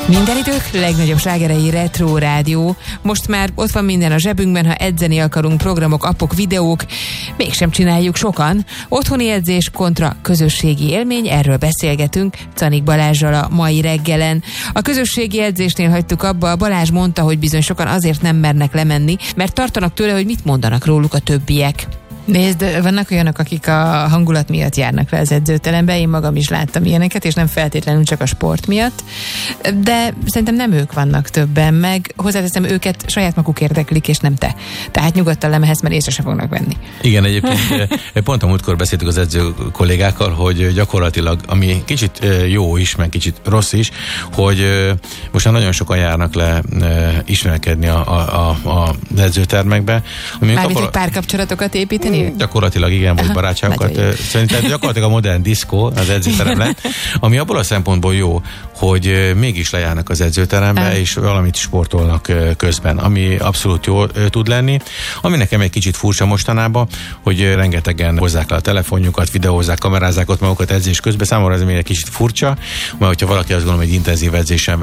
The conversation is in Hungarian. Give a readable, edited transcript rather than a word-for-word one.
Minden idők legnagyobb slágerei Retro Rádió. Most már ott van minden a zsebünkben, ha edzeni akarunk, programok, appok, videók. Mégsem csináljuk sokan. Otthoni edzés kontra közösségi élmény, erről beszélgetünk Czanik Balázsral a mai reggelen. A közösségi edzésnél hagytuk abba, Balázs mondta, hogy bizony sokan azért nem mernek lemenni, mert tartanak tőle, hogy mit mondanak róluk a többiek. Nézd, vannak olyanok, akik a hangulat miatt járnak le az edzőterembe, én magam is láttam ilyeneket, és nem feltétlenül csak a sport miatt, de szerintem nem ők vannak többen, meg hozzáteszem, őket saját maguk érdeklik, és nem te. Tehát nyugodtan lemehetsz, mert észre se fognak venni. Igen, egyébként pont a múltkor beszéltük az edző kollégákkal, hogy gyakorlatilag, ami kicsit jó is, meg kicsit rossz is, hogy most már nagyon sokan járnak le ismerkedni az edzőtermekbe. Mármint, hogy párkapcsolatokat építeni? Gyakorlatilag igen, vagy barátságokat. Szerintem gyakorlatilag a modern diszkó az edzőterem lett, ami abból a szempontból jó, hogy mégis lejárnak az edzőterembe, és valamit sportolnak közben, ami abszolút jó tud lenni. Ami nekem egy kicsit furcsa mostanában, hogy rengetegen hozzák le a telefonjukat, videózzák, kamerázzák ott magukat edzés közben. Számomra ez még egy kicsit furcsa, mert hogyha valaki azt gondolom, hogy intenzív edzésen